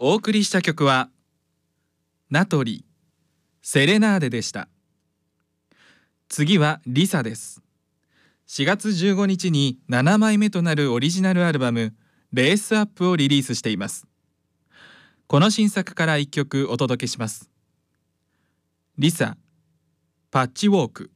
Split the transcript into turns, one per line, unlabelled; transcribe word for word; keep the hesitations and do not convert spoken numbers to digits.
お送りした曲はナトリセレナーデでした。次はリサです。しがつじゅうごにちにななまいめとなるオリジナルアルバムレースアップをリリースしています。この新作からいっきょくお届けします。リサ、パッチウォーク。